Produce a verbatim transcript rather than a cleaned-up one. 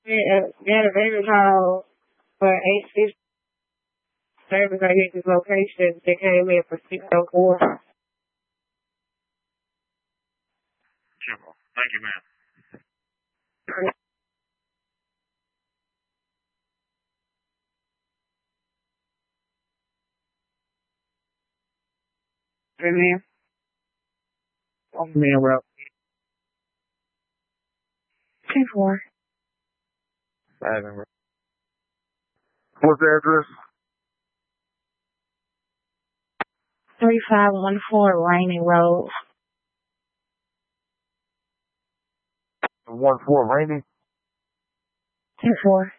Yeah, yeah, the baby called for eight fifty service right here at this location. They came in for six oh four. Sure. Thank you, ma'am. Hey, ma'am. Oh, man, well. two four. What's the address? three five one four Rainy Road. One four Rainy. two four.